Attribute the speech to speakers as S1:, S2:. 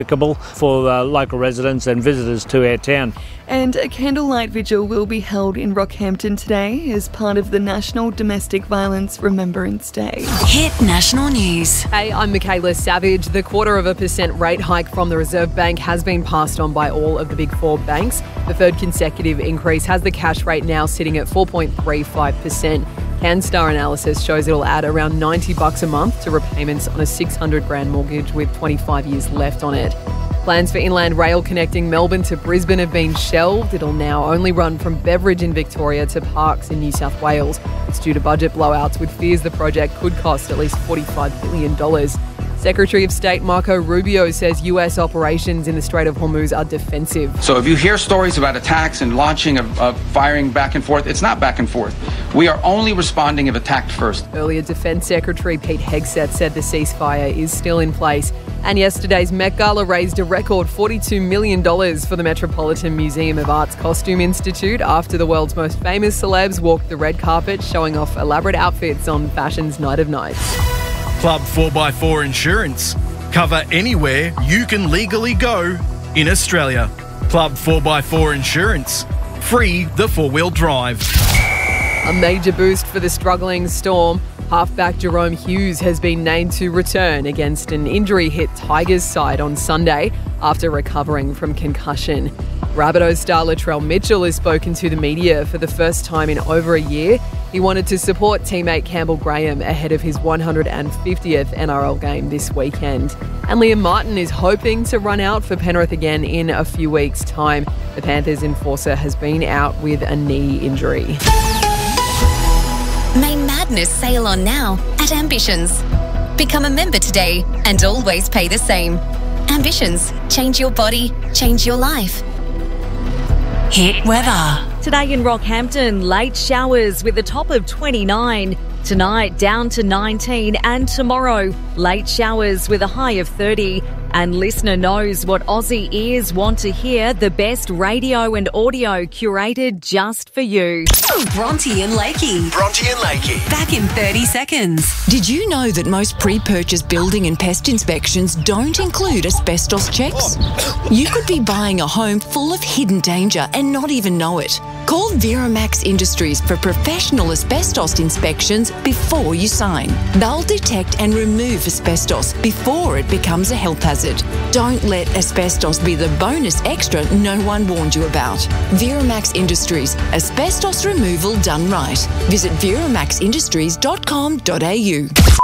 S1: for local residents and visitors to our town.
S2: And a candlelight vigil will be held in Rockhampton today as part of the National Domestic Violence Remembrance Day.
S3: Hit National News.
S4: Hey, I'm Michaela Savage. The 0.25% rate hike from the Reserve Bank has been passed on by all of the big four banks. The third consecutive increase has the cash rate now sitting at 4.35%. CanStar analysis shows it'll add around $90 a month to repayments on a $600,000 mortgage with 25 years left on it. Plans for inland rail connecting Melbourne to Brisbane have been shelved. It'll now only run from Beveridge in Victoria to Parkes in New South Wales. It's due to budget blowouts, with fears the project could cost at least $45 billion. Secretary of State Marco Rubio says US operations in the Strait of Hormuz are defensive.
S5: So if you hear stories about attacks and launching of firing back and forth, it's not back and forth. We are only responding if attacked first.
S4: Earlier, Defence Secretary Pete Hegseth said the ceasefire is still in place. And yesterday's Met Gala raised a record $42 million for the Metropolitan Museum of Art's Costume Institute after the world's most famous celebs walked the red carpet showing off elaborate outfits on fashion's Night of Nights.
S6: Club 4x4 Insurance. Cover anywhere you can legally go in Australia. Club 4x4 Insurance. Free the four-wheel drive.
S4: A major boost for the struggling Storm. Halfback Jerome Hughes has been named to return against an injury-hit Tigers side on Sunday after recovering from concussion. Rabbitohs star Latrell Mitchell has spoken to the media for the first time in over a year. He wanted to support teammate Campbell Graham ahead of his 150th NRL game this weekend. And Liam Martin is hoping to run out for Penrith again in a few weeks' time. The Panthers enforcer has been out with a knee injury.
S3: May madness sail on now at Ambitions. Become a member today and always pay the same. Ambitions. Change your body, change your life. Hit weather.
S7: Today in Rockhampton, late showers with a top of 29. Tonight, down to 19. And tomorrow, late showers with a high of 30. And listener knows what Aussie ears want to hear, the best radio and audio curated just for you.
S3: Bronte and Lakey.
S8: Bronte and Lakey.
S3: Back in 30 seconds.
S9: Did you know that most pre-purchase building and pest inspections don't include asbestos checks? You could be buying a home full of hidden danger and not even know it. Call Viramax Industries for professional asbestos inspections before you sign. They'll detect and remove asbestos before it becomes a health hazard. Don't let asbestos be the bonus extra no one warned you about. Viramax Industries. Asbestos removal done right. Visit viramaxindustries.com.au.